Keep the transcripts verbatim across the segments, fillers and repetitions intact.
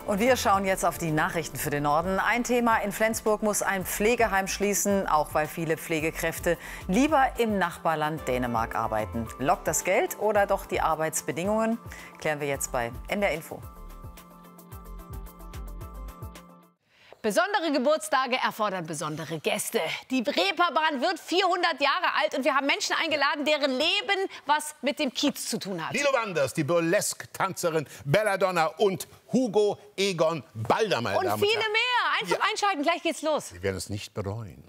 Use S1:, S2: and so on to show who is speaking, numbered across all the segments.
S1: Und wir schauen jetzt auf die Nachrichten für den Norden. Ein Thema: In Flensburg muss ein Pflegeheim schließen, auch weil viele Pflegekräfte lieber im Nachbarland Dänemark arbeiten. Lockt das Geld oder doch die Arbeitsbedingungen? Klären wir jetzt bei N D R Info.
S2: Besondere Geburtstage erfordern besondere Gäste. Die Reeperbahn wird vierhundert Jahre alt und wir haben Menschen eingeladen, deren Leben was mit dem Kiez zu tun hat.
S3: Lilo Wanders, die Burlesque-Tanzerin Belladonna und Hugo Egon Balder, meine
S2: Und
S3: Damen und
S2: viele
S3: Herren.
S2: mehr. Einfach
S3: Ja.
S2: einschalten, gleich geht's los.
S3: Sie werden es nicht bereuen.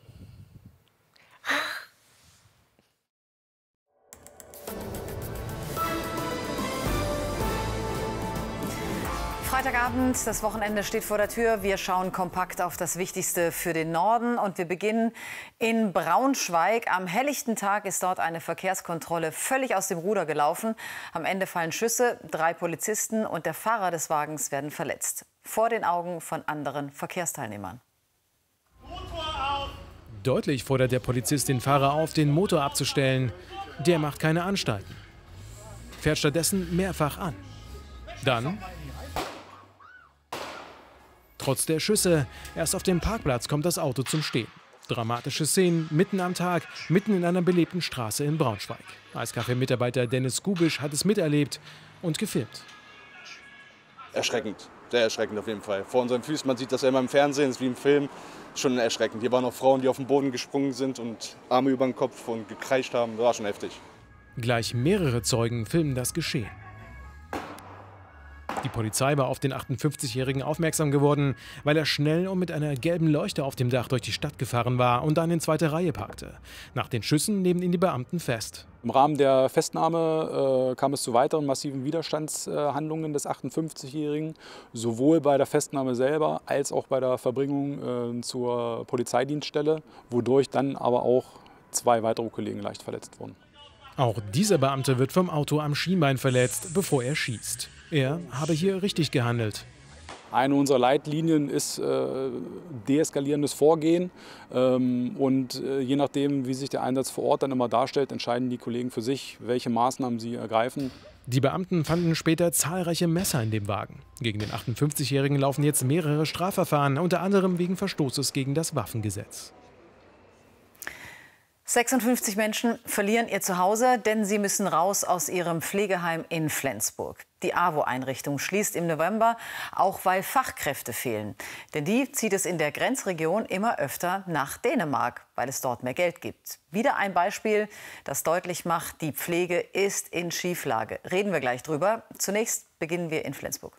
S1: Freitagabend, das Wochenende steht vor der Tür. Wir schauen kompakt auf das Wichtigste für den Norden. Und wir beginnen in Braunschweig. Am helllichten Tag ist dort eine Verkehrskontrolle völlig aus dem Ruder gelaufen. Am Ende fallen Schüsse, drei Polizisten und der Fahrer des Wagens werden verletzt. Vor den Augen von anderen Verkehrsteilnehmern.
S4: Deutlich fordert der Polizist den Fahrer auf, den Motor abzustellen. Der macht keine Anstalten. Fährt stattdessen mehrfach an. Dann, trotz der Schüsse, erst auf dem Parkplatz kommt das Auto zum Stehen. Dramatische Szenen mitten am Tag, mitten in einer belebten Straße in Braunschweig. Eiscafé-Mitarbeiter Dennis Gubisch hat es miterlebt und gefilmt.
S5: Erschreckend, sehr erschreckend auf jeden Fall. Vor unseren Füßen, man sieht das ja immer im Fernsehen, ist wie im Film, schon erschreckend. Hier waren auch Frauen, die auf den Boden gesprungen sind und Arme über den Kopf und gekreischt haben, das war schon heftig.
S4: Gleich mehrere Zeugen filmen das Geschehen. Die Polizei war auf den achtundfünfzigjährigen aufmerksam geworden, weil er schnell und mit einer gelben Leuchte auf dem Dach durch die Stadt gefahren war und dann in zweiter Reihe parkte. Nach den Schüssen nehmen ihn die Beamten fest.
S6: Im Rahmen der Festnahme äh, kam es zu weiteren massiven Widerstandshandlungen des achtundfünfzigjährigen, sowohl bei der Festnahme selber als auch bei der Verbringung äh, zur Polizeidienststelle, wodurch dann aber auch zwei weitere Kollegen leicht verletzt wurden.
S4: Auch dieser Beamte wird vom Auto am Schienbein verletzt, bevor er schießt. Er habe hier richtig gehandelt.
S6: Eine unserer Leitlinien ist äh, deeskalierendes Vorgehen. Ähm, und äh, je nachdem, wie sich der Einsatz vor Ort dann immer darstellt, entscheiden die Kollegen für sich, welche Maßnahmen sie ergreifen.
S4: Die Beamten fanden später zahlreiche Messer in dem Wagen. Gegen den achtundfünfzigjährigen laufen jetzt mehrere Strafverfahren, unter anderem wegen Verstoßes gegen das Waffengesetz.
S1: sechsundfünfzig Menschen verlieren ihr Zuhause, denn sie müssen raus aus ihrem Pflegeheim in Flensburg. Die A W O-Einrichtung schließt im November, auch weil Fachkräfte fehlen. Denn die zieht es in der Grenzregion immer öfter nach Dänemark, weil es dort mehr Geld gibt. Wieder ein Beispiel, das deutlich macht, die Pflege ist in Schieflage. Reden wir gleich drüber. Zunächst beginnen wir in Flensburg.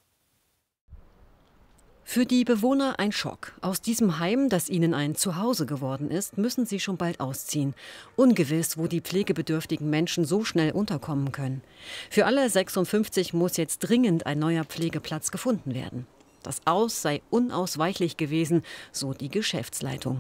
S7: Für die Bewohner ein Schock. Aus diesem Heim, das ihnen ein Zuhause geworden ist, müssen sie schon bald ausziehen. Ungewiss, wo die pflegebedürftigen Menschen so schnell unterkommen können. Für alle sechsundfünfzig muss jetzt dringend ein neuer Pflegeplatz gefunden werden. Das Aus sei unausweichlich gewesen, so die Geschäftsleitung.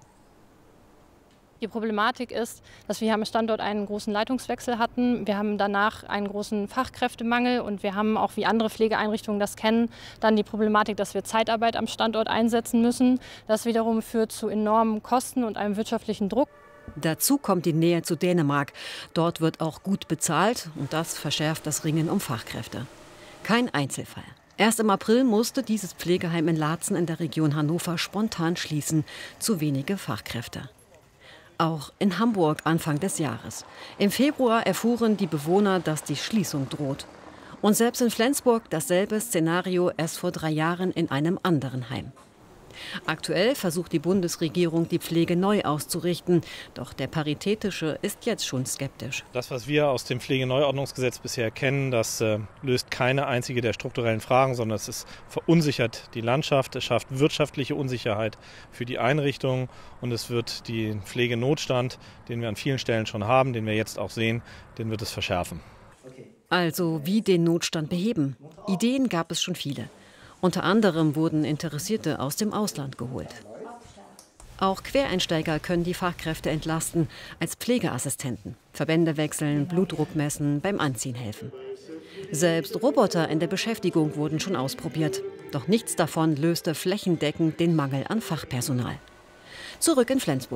S8: Die Problematik ist, dass wir hier am Standort einen großen Leitungswechsel hatten. Wir haben danach einen großen Fachkräftemangel und wir haben auch, wie andere Pflegeeinrichtungen das kennen, dann die Problematik, dass wir Zeitarbeit am Standort einsetzen müssen. Das wiederum führt zu enormen Kosten und einem wirtschaftlichen Druck.
S7: Dazu kommt die Nähe zu Dänemark. Dort wird auch gut bezahlt und das verschärft das Ringen um Fachkräfte. Kein Einzelfall. Erst im April musste dieses Pflegeheim in Laatzen in der Region Hannover spontan schließen. Zu wenige Fachkräfte. Auch in Hamburg Anfang des Jahres. Im Februar erfuhren die Bewohner, dass die Schließung droht. Und selbst in Flensburg dasselbe Szenario erst vor drei Jahren in einem anderen Heim. Aktuell versucht die Bundesregierung, die Pflege neu auszurichten. Doch der Paritätische ist jetzt schon skeptisch.
S9: Das, was wir aus dem Pflegeneuordnungsgesetz bisher kennen, das äh, löst keine einzige der strukturellen Fragen, sondern es ist, verunsichert die Landschaft, es schafft wirtschaftliche Unsicherheit für die Einrichtungen und es wird den Pflegenotstand, den wir an vielen Stellen schon haben, den wir jetzt auch sehen, den wird es verschärfen.
S7: Also wie den Notstand beheben? Ideen gab es schon viele. Unter anderem wurden Interessierte aus dem Ausland geholt. Auch Quereinsteiger können die Fachkräfte entlasten, als Pflegeassistenten. Verbände wechseln, Blutdruck messen, beim Anziehen helfen. Selbst Roboter in der Beschäftigung wurden schon ausprobiert. Doch nichts davon löste flächendeckend den Mangel an Fachpersonal. Zurück in Flensburg.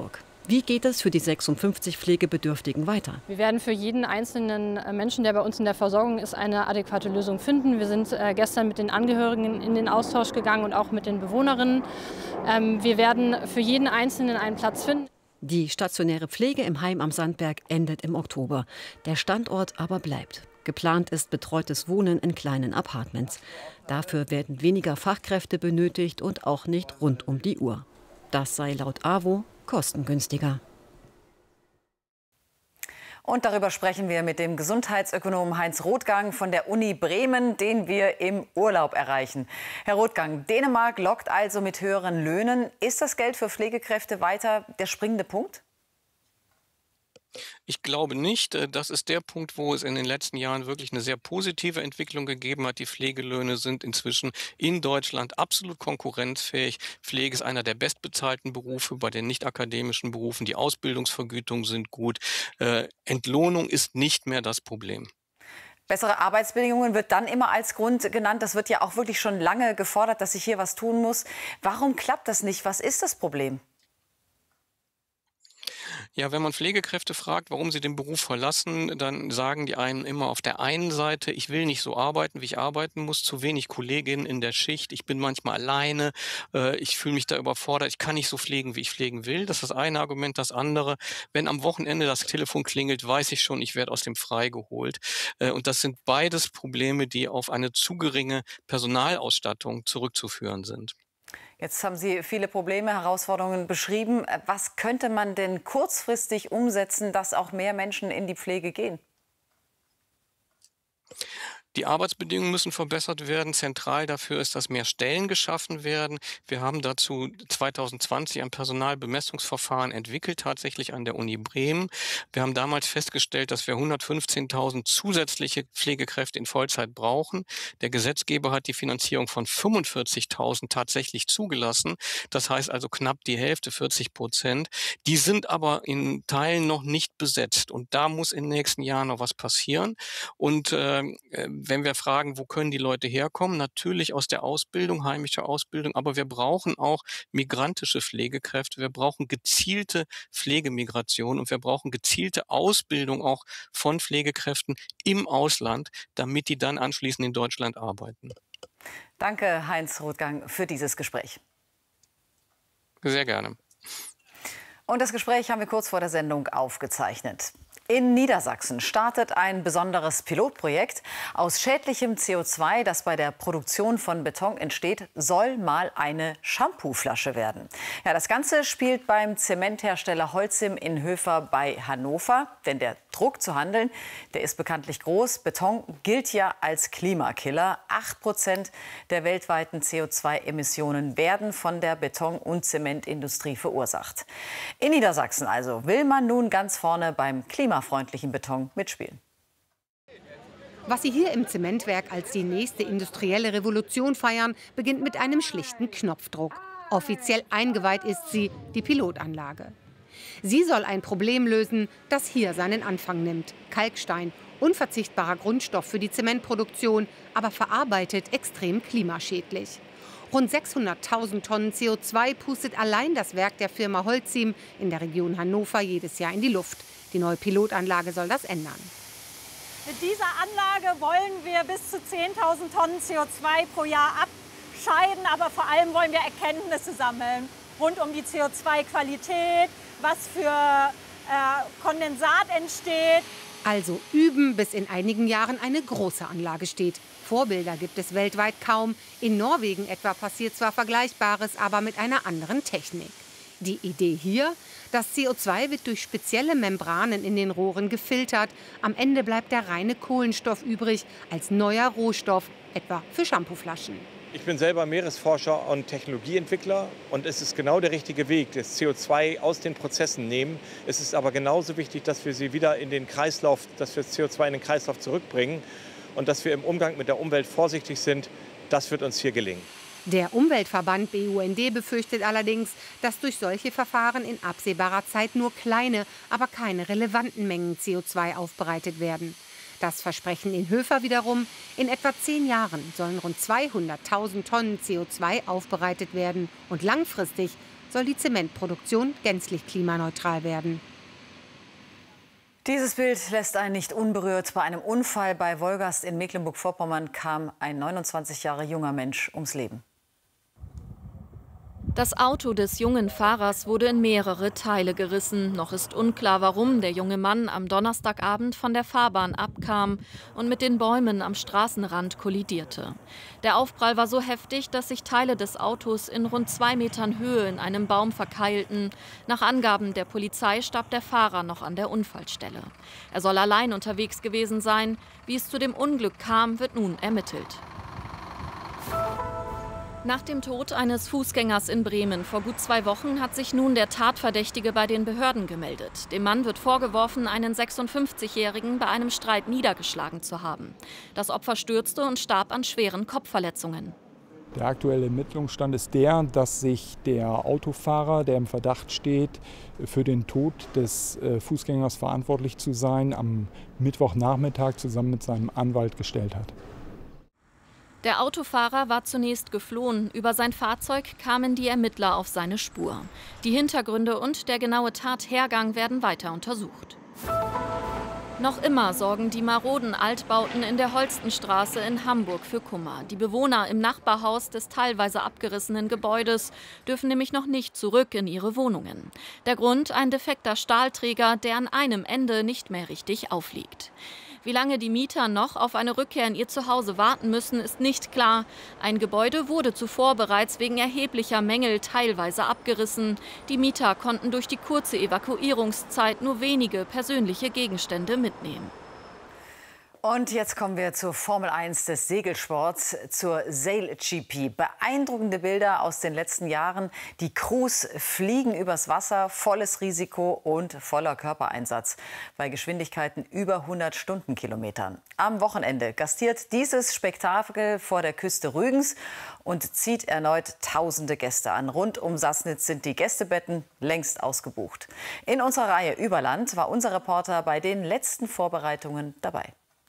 S7: Wie geht es für die sechsundfünfzig Pflegebedürftigen weiter?
S8: Wir werden für jeden einzelnen Menschen, der bei uns in der Versorgung ist, eine adäquate Lösung finden. Wir sind äh, gestern mit den Angehörigen in den Austausch gegangen und auch mit den Bewohnerinnen. Ähm, wir werden für jeden Einzelnen einen Platz finden.
S7: Die stationäre Pflege im Heim am Sandberg endet im Oktober. Der Standort aber bleibt. Geplant ist betreutes Wohnen in kleinen Apartments. Dafür werden weniger Fachkräfte benötigt und auch nicht rund um die Uhr. Das sei laut A W O kostengünstiger.
S1: Und darüber sprechen wir mit dem Gesundheitsökonomen Heinz Rothgang von der Uni Bremen, den wir im Urlaub erreichen. Herr Rothgang, Dänemark lockt also mit höheren Löhnen. Ist das Geld für Pflegekräfte weiter der springende Punkt?
S10: Ich glaube nicht. Das ist der Punkt, wo es in den letzten Jahren wirklich eine sehr positive Entwicklung gegeben hat. Die Pflegelöhne sind inzwischen in Deutschland absolut konkurrenzfähig. Pflege ist einer der bestbezahlten Berufe bei den nicht-akademischen Berufen. Die Ausbildungsvergütungen sind gut. Äh, Entlohnung ist nicht mehr das Problem.
S1: Bessere Arbeitsbedingungen wird dann immer als Grund genannt. Das wird ja auch wirklich schon lange gefordert, dass sich hier was tun muss. Warum klappt das nicht? Was ist das Problem?
S10: Ja, wenn man Pflegekräfte fragt, warum sie den Beruf verlassen, dann sagen die einen immer auf der einen Seite, ich will nicht so arbeiten, wie ich arbeiten muss, zu wenig Kolleginnen in der Schicht, ich bin manchmal alleine, äh, ich fühle mich da überfordert, ich kann nicht so pflegen, wie ich pflegen will. Das ist das eine Argument. Das andere, wenn am Wochenende das Telefon klingelt, weiß ich schon, ich werde aus dem Frei geholt. Äh, und das sind beides Probleme, die auf eine zu geringe Personalausstattung zurückzuführen sind.
S1: Jetzt haben Sie viele Probleme, Herausforderungen beschrieben. Was könnte man denn kurzfristig umsetzen, dass auch mehr Menschen in die Pflege gehen?
S10: Die Arbeitsbedingungen müssen verbessert werden. Zentral dafür ist, dass mehr Stellen geschaffen werden. Wir haben dazu zwanzig zwanzig ein Personalbemessungsverfahren entwickelt, tatsächlich an der Uni Bremen. Wir haben damals festgestellt, dass wir hundertfünfzehntausend zusätzliche Pflegekräfte in Vollzeit brauchen. Der Gesetzgeber hat die Finanzierung von fünfundvierzigtausend tatsächlich zugelassen. Das heißt also knapp die Hälfte, vierzig Prozent. Die sind aber in Teilen noch nicht besetzt. Und da muss in den nächsten Jahren noch was passieren. Und äh, wenn wir fragen, wo können die Leute herkommen? Natürlich aus der Ausbildung, heimischer Ausbildung, aber wir brauchen auch migrantische Pflegekräfte. Wir brauchen gezielte Pflegemigration und wir brauchen gezielte Ausbildung auch von Pflegekräften im Ausland, damit die dann anschließend in Deutschland arbeiten.
S1: Danke, Heinz Rothgang, für dieses Gespräch.
S10: Sehr gerne.
S1: Und das Gespräch haben wir kurz vor der Sendung aufgezeichnet. In Niedersachsen startet ein besonderes Pilotprojekt. Aus schädlichem C O zwei, das bei der Produktion von Beton entsteht, soll mal eine Shampooflasche werden. Ja, das Ganze spielt beim Zementhersteller Holcim in Höfer bei Hannover. Denn der Druck zu handeln, der ist bekanntlich groß. Beton gilt ja als Klimakiller. Acht Prozent der weltweiten C O zwei Emissionen werden von der Beton- und Zementindustrie verursacht. In Niedersachsen also will man nun ganz vorne beim Klima freundlichen Beton mitspielen.
S11: Was sie hier im Zementwerk als die nächste industrielle Revolution feiern, beginnt mit einem schlichten Knopfdruck. Offiziell eingeweiht ist sie, die Pilotanlage. Sie soll ein Problem lösen, das hier seinen Anfang nimmt. Kalkstein, unverzichtbarer Grundstoff für die Zementproduktion, aber verarbeitet extrem klimaschädlich. Rund sechshunderttausend Tonnen C O zwei pustet allein das Werk der Firma Holcim in der Region Hannover jedes Jahr in die Luft. Die neue Pilotanlage soll das ändern.
S12: Mit dieser Anlage wollen wir bis zu zehntausend Tonnen C O zwei pro Jahr abscheiden. Aber vor allem wollen wir Erkenntnisse sammeln rund um die C O zwei Qualität, was für äh, Kondensat entsteht.
S11: Also üben, bis in einigen Jahren eine große Anlage steht. Vorbilder gibt es weltweit kaum. In Norwegen etwa passiert zwar Vergleichbares, aber mit einer anderen Technik. Die Idee hier? Das C O zwei wird durch spezielle Membranen in den Rohren gefiltert. Am Ende bleibt der reine Kohlenstoff übrig als neuer Rohstoff, etwa für Shampooflaschen.
S13: Ich bin selber Meeresforscher und Technologieentwickler und es ist genau der richtige Weg, das C O zwei aus den Prozessen nehmen. Es ist aber genauso wichtig, dass wir sie wieder in den Kreislauf, dass wir das C O zwei in den Kreislauf zurückbringen und dass wir im Umgang mit der Umwelt vorsichtig sind. Das wird uns hier gelingen.
S11: Der Umweltverband B U N D befürchtet allerdings, dass durch solche Verfahren in absehbarer Zeit nur kleine, aber keine relevanten Mengen C O zwei aufbereitet werden. Das Versprechen in Höfer wiederum, in etwa zehn Jahren sollen rund zweihunderttausend Tonnen C O zwei aufbereitet werden. Und langfristig soll die Zementproduktion gänzlich klimaneutral werden.
S1: Dieses Bild lässt einen nicht unberührt. Bei einem Unfall bei Wolgast in Mecklenburg-Vorpommern kam ein neunundzwanzig Jahre junger Mensch ums Leben.
S14: Das Auto des jungen Fahrers wurde in mehrere Teile gerissen. Noch ist unklar, warum der junge Mann am Donnerstagabend von der Fahrbahn abkam und mit den Bäumen am Straßenrand kollidierte. Der Aufprall war so heftig, dass sich Teile des Autos in rund zwei Metern Höhe in einem Baum verkeilten. Nach Angaben der Polizei starb der Fahrer noch an der Unfallstelle. Er soll allein unterwegs gewesen sein. Wie es zu dem Unglück kam, wird nun ermittelt. Nach dem Tod eines Fußgängers in Bremen vor gut zwei Wochen hat sich nun der Tatverdächtige bei den Behörden gemeldet. Dem Mann wird vorgeworfen, einen sechsundfünfzigjährigen bei einem Streit niedergeschlagen zu haben. Das Opfer stürzte und starb an schweren Kopfverletzungen.
S6: Der aktuelle Ermittlungsstand ist der, dass sich der Autofahrer, der im Verdacht steht, für den Tod des Fußgängers verantwortlich zu sein, am Mittwochnachmittag zusammen mit seinem Anwalt gestellt hat.
S14: Der Autofahrer war zunächst geflohen. Über sein Fahrzeug kamen die Ermittler auf seine Spur. Die Hintergründe und der genaue Tathergang werden weiter untersucht. Noch immer sorgen die maroden Altbauten in der Holstenstraße in Hamburg für Kummer. Die Bewohner im Nachbarhaus des teilweise abgerissenen Gebäudes dürfen nämlich noch nicht zurück in ihre Wohnungen. Der Grund: ein defekter Stahlträger, der an einem Ende nicht mehr richtig aufliegt. Wie lange die Mieter noch auf eine Rückkehr in ihr Zuhause warten müssen, ist nicht klar. Ein Gebäude wurde zuvor bereits wegen erheblicher Mängel teilweise abgerissen. Die Mieter konnten durch die kurze Evakuierungszeit nur wenige persönliche Gegenstände mitnehmen.
S1: Und jetzt kommen wir zur Formel eins des Segelsports, zur Sail G P. Beeindruckende Bilder aus den letzten Jahren. Die Crews fliegen übers Wasser, volles Risiko und voller Körpereinsatz bei Geschwindigkeiten über hundert Stundenkilometern. Am Wochenende gastiert dieses Spektakel vor der Küste Rügens und zieht erneut tausende Gäste an. Rund um Sassnitz sind die Gästebetten längst ausgebucht. In unserer Reihe Überland war unser Reporter bei den letzten Vorbereitungen dabei.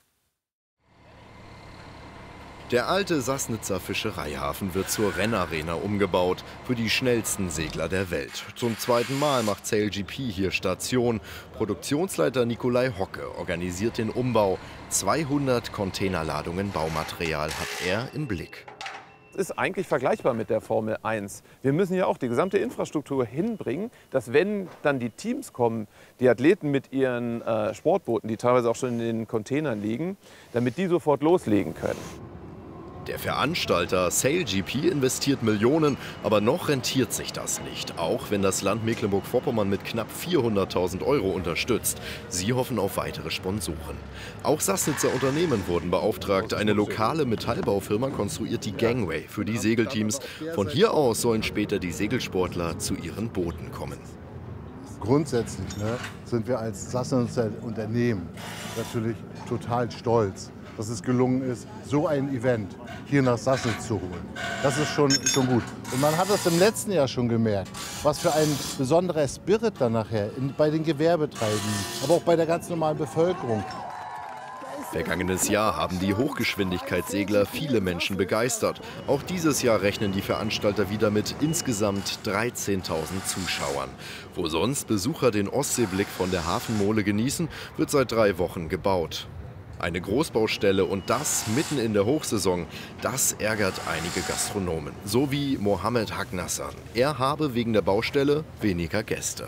S15: Der alte Sassnitzer Fischereihafen wird zur Rennarena umgebaut für die schnellsten Segler der Welt. Zum zweiten Mal macht Sail G P hier Station. Produktionsleiter Nikolai Hocke organisiert den Umbau. zweihundert Containerladungen Baumaterial hat er im Blick.
S16: Es ist eigentlich vergleichbar mit der Formel eins. Wir müssen ja auch die gesamte Infrastruktur hinbringen, dass wenn dann die Teams kommen, die Athleten mit ihren äh, Sportbooten, die teilweise auch schon in den Containern liegen, damit die sofort loslegen können.
S15: Der Veranstalter Sail G P investiert Millionen, aber noch rentiert sich das nicht. Auch wenn das Land Mecklenburg-Vorpommern mit knapp vierhunderttausend Euro unterstützt. Sie hoffen auf weitere Sponsoren. Auch Sassnitzer Unternehmen wurden beauftragt. Eine lokale Metallbaufirma konstruiert die Gangway für die Segelteams. Von hier aus sollen später die Segelsportler zu ihren Booten kommen.
S17: Grundsätzlich ne, sind wir als Sassnitzer Unternehmen natürlich total stolz, dass es gelungen ist, so ein Event hier nach Sassnitz zu holen. Das ist schon, schon gut. Und man hat das im letzten Jahr schon gemerkt, was für ein besonderer Spirit dann nachher in, bei den Gewerbetreibenden, aber auch bei der ganz normalen Bevölkerung.
S15: Vergangenes Jahr haben die Hochgeschwindigkeitssegler viele Menschen begeistert. Auch dieses Jahr rechnen die Veranstalter wieder mit insgesamt dreizehntausend Zuschauern. Wo sonst Besucher den Ostseeblick von der Hafenmole genießen, wird seit drei Wochen gebaut. Eine Großbaustelle und das mitten in der Hochsaison, das ärgert einige Gastronomen. So wie Mohammed Hagnassan. Er habe wegen der Baustelle weniger Gäste.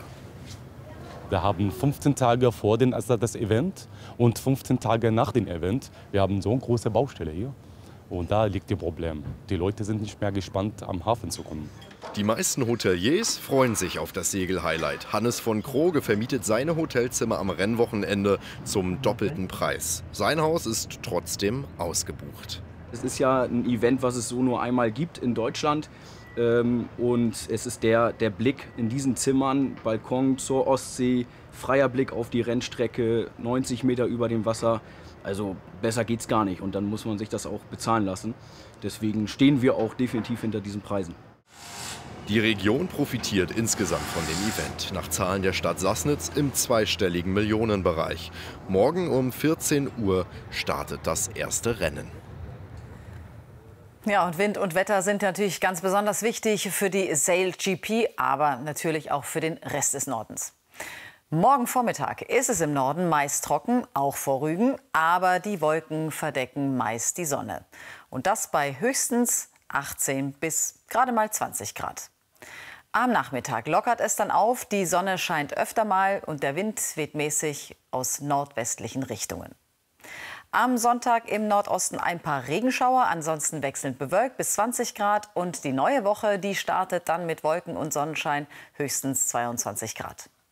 S18: Wir haben fünfzehn Tage vor dem, also das Event und fünfzehn Tage nach dem Event. Wir haben so eine große Baustelle hier. Und da liegt das Problem. Die Leute sind nicht mehr gespannt, am Hafen zu kommen.
S15: Die meisten Hoteliers freuen sich auf das Segel-Highlight. Hannes von Kroge vermietet seine Hotelzimmer am Rennwochenende zum doppelten Preis. Sein Haus ist trotzdem ausgebucht.
S19: Es ist ja ein Event, was es so nur einmal gibt in Deutschland. Und es ist der, der Blick in diesen Zimmern, Balkon zur Ostsee, freier Blick auf die Rennstrecke, neunzig Meter über dem Wasser. Also besser geht's gar nicht und dann muss man sich das auch bezahlen lassen. Deswegen stehen wir auch definitiv hinter diesen Preisen.
S15: Die Region profitiert insgesamt von dem Event. Nach Zahlen der Stadt Sassnitz im zweistelligen Millionenbereich. Morgen um vierzehn Uhr startet das erste Rennen.
S1: Ja, und Wind und Wetter sind natürlich ganz besonders wichtig für die Sail G P, aber natürlich auch für den Rest des Nordens. Morgen Vormittag ist es im Norden meist trocken, auch vor Rügen, aber die Wolken verdecken meist die Sonne. Und das bei höchstens achtzehn bis gerade mal zwanzig Grad. Am Nachmittag lockert es dann auf, die Sonne scheint öfter mal und der Wind weht mäßig aus nordwestlichen Richtungen. Am Sonntag im Nordosten ein paar Regenschauer, ansonsten wechselnd bewölkt bis zwanzig Grad. Und die neue Woche, die startet dann mit Wolken und Sonnenschein, höchstens zweiundzwanzig Grad.